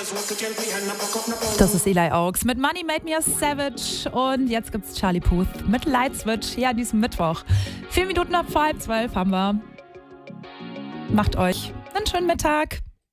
Das ist Eli Oaks mit Money Made Me a Savage. Und jetzt gibt's Charlie Puth mit Light Switch. Ja, diesen Mittwoch. 4 Minuten ab 11:30 haben wir. Macht euch einen schönen Mittag.